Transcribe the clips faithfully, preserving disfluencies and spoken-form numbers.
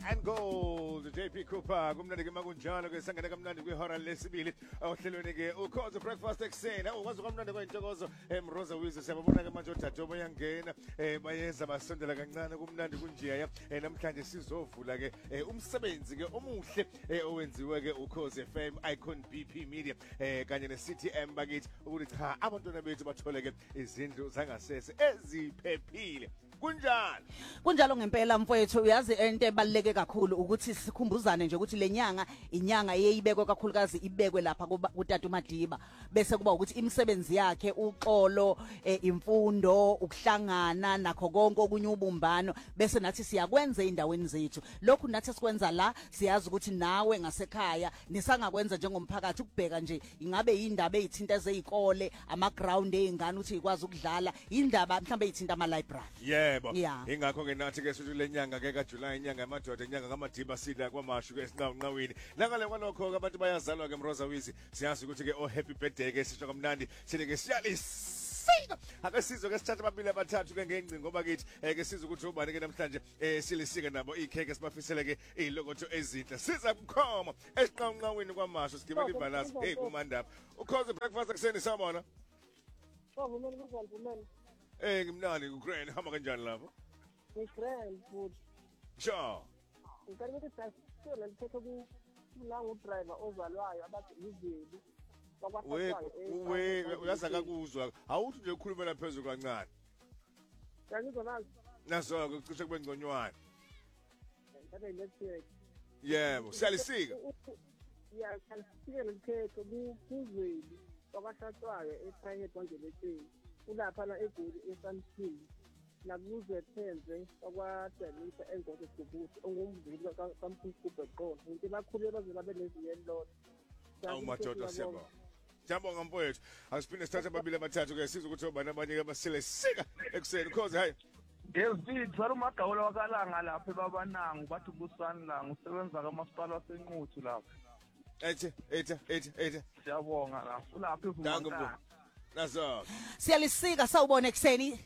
and Gold J P Cooper kumnandi ke makunjalo ke sangena kamnandi kwihora lesibili ohlelweni ke ukhoze breakfast ekseni awukwazi kamnandi kwintokozo emroza wizo siyabona ke manje uDadobo yangena eh bayenza basondela kancane kumnandi kunjeya namhlanje sizovula ke umsebenzi ke omuhle owenziwe ke ukhoze F M Icon B P Media eh kanye ne City M bakithi ukuthi cha abantwana bethu bathole ke izindlu zangasese eziphephile kunjalo kunjalo ngempela mfowethu uyazi into ebaluleke kakhulu ukuthi sikhumbuzane nje ukuthi lenyanga inyanga yeyibekwe kakhulukazi ibekwe lapha kuTata Madiba bese kuba ukuthi imisebenzi yakhe uxolo imfundo ukuhlangana nakho konke okunye ubumbano bese nathi siyakwenza endaweni zethu lokhu nathi sikwenza la siyazi ukuthi nawe ngasekhaya nisangakwenza njengomphakathi ukubheka nje ingabe indaba ezithinta ezikole ama ground ezingane uthi ikwazi ukudlala indaba mhlambe ithinta ama library yebo ingakho ke nathi ke sithi lenyanga ke kaJuly inyanga yamadoda inyanga kaMadiba sida kwamashu ke esinqawunqawini langale kwalokho abantu bayazalwa ke Mroza Wizi siyazi ukuthi ke oh happy birthday ke sisho kamnandi sithi ke siyalisika ake sizwe ke sithatha ababili abathathu ke ngengcingo ngoba kithi ke sizwe ukuthi ubani ke namhlanje eh silisike nabo ikheke sibafisele ke izilokotho ezinhle siza kukhoma esiqawunqawini kwamashu sigibela ibalance hey kumandaba ukhoze breakfast ekseni sabona oh mina ngizalivumela eh ngimnandi uGrand hamba kanjani lapho ngiGrand but sure ngicela ukuthi sasithola lithethe ku nangu driver ozalwayo abathi izeli we uyaza kakuzwa awuthi nje ukhulumela phezulu kancane yangizona naso kucishe kube ngconywana ngale lethe yebo siyalisika ya siyalisika lekhetho kuzweli kwashatswayo eprivate kwangeletheni ulapha la eGoli eSandton nakuzwe phenze kwakwaDelisa engobe sibuthi ongumvili kaMphusube qolo into bakhulu baze babe neziyelot awu madoda siyabonga siyabonga mfowethu asiphinde sithathe ababili abathathu ke sizwe ukuthi obani abanye ke basile sika ekseni cause hayi David wari umagawula wakalanga lapha babanangu bathi kusani la usebenza kamasipala wasenquthu lapha ethe ethe ethe ethe siyabonga lapha lapha ivuma nazo siyalisika sawubona ekseni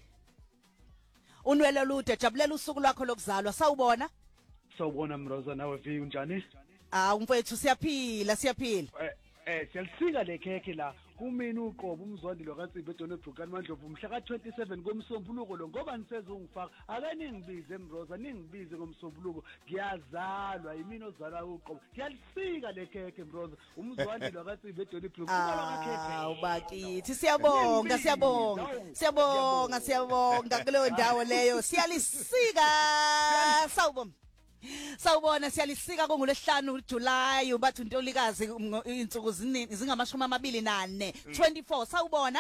unwele lude jabulela usuku lwakho lokuzalwa sawubona sawubona Mroza nawe vi unjani ah umfowethu siyaphila siyaphila eh eh siyalisika lekheke la kumina uqobo umzwandi lo kaCibe eDonebrook kaMandlovu mhla ka twenty-seven komsombuluko lo ngoba nisezongifaka ake ningibize Mroza ningibize komsombuluko ngiyazalwa yimina ozalwa uqobo ngiyalisika lekheke Mroza umzwandi lo kaCibe eDonebrook kuba kakheke ah ubakithi siyabonga siyabonga siyabonga siyabonga kuleyo ndawo leyo siyalisika sawubona sawubona siyalisika kongolesihlanu uJuly bathi uNtolikazi insuku ziningi zingamashumi amabili nane twenty-four sawubona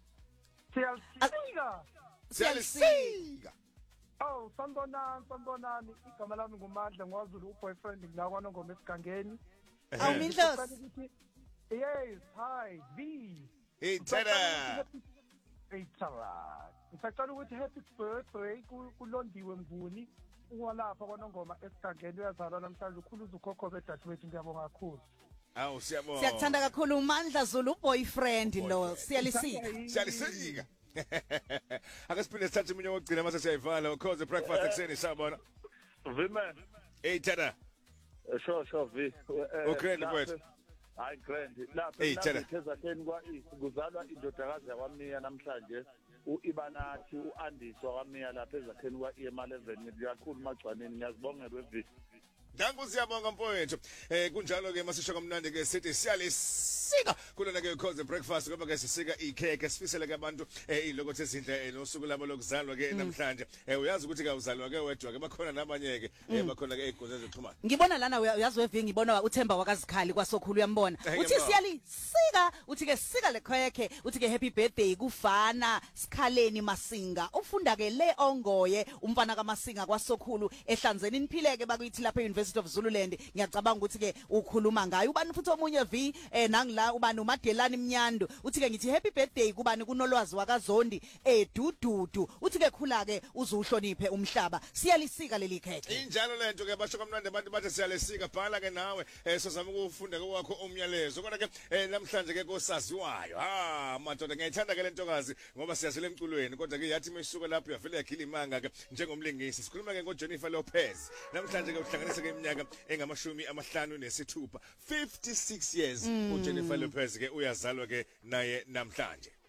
siyalisika siyalisika oh sanibona sanibonani igama lami nguMandla ngwazulu uboyfriend ngilakwa nongoma esigangeni awumindlozi yes hi V hey tada hey tada ngicela ukuthi happy birthday kulondiwe Mvuni uwalapha kwanongoma esigangeni uyazalwa namhlanje ukhuluza ukhokho bedadewethu ngiyabonga kakhulu awu siyabonga siyakuthanda kakhulu uMandla Zulu uboyfriend lo siyalisika siyalisika ake siphinde sithathe umunye wokugcina mase siyayivala ukhoze breakfast ekseni sabona Viman hey tada sure sure V uGrand mfowethu hayi Grand lapha ezatheni kwa kuzalwa indodakazi yakwamiya namhlanje uIbanathi uAndiswa kwamiya lapha ezatheni kwa E M eleven ngiyakhulu magcwaneni ngiyazibongela wevi Dangu siyabonga mfowethu eh kunjalo ke masisho kamnandi ke sithi siyalisika kulona ke ukhoze breakfast ngoba ke sisika ikheke sifisele ke abantu eh ilokothe ezinhle nosuku labo lokuzalwa ke namhlanje eh uyazi ukuthi ke uzalwa ke wedwa ke bakhona nabanye ke bakhona ke ezigonze zokuxhumana ngibona lana uyazi wevi ngibona uThemba wakazikhali kwasokhulu uyambona uthi siyalisika uthi ke sika lekheke uthi ke happy birthday kufana Sikhaleni Masinga ufunda ke le ongoye umfana kaMasinga kwasokhulu ehlanzeni niphileke bakuyithi lapha eUniversity of Zululand ngiyacabanga ukuthi ke ukhuluma ngayo ubani futhi omunye V eh nangila ubani uMadelani Mnyando uthi ke ngithi happy birthday kubani kunolwazi wakaZondi edududu uthi ke khula ke uzuhloniphe umhlaba siyalisika leli kheke injalo lento ke basho kamnandi abantu bathi siyalisika bhala ke nawe eh sizama ukufunda kwakho umyalezo kodwa ke namhlanje ke kosaziwayo ha madoda ngiyithanda ke lentokazi ngoba siyazile emculweni kodwa ke yathi mesuka lapho yavela yakhila imanga ke njengomlingisi sikhuluma ke ngoJennifer Lopez namhlanje ke uhlanganisa ke eneminyaka engamashumi amahlanu nesithupha fifty-six years uJennifer Lopez ke uyazalwa ke naye namhlanje.